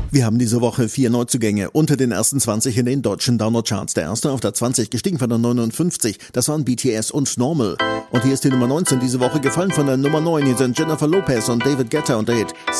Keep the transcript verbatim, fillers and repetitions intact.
Wir haben diese Woche vier Neuzugänge unter den ersten zwanzig in den deutschen Download-Charts. Der erste auf der zwanzig, gestiegen von der neunundfünfzig. Das waren B T S und Normal. Und hier ist die Nummer neunzehn diese Woche, gefallen von der Nummer neun. Hier sind Jennifer Lopez und David Guetta und der Hit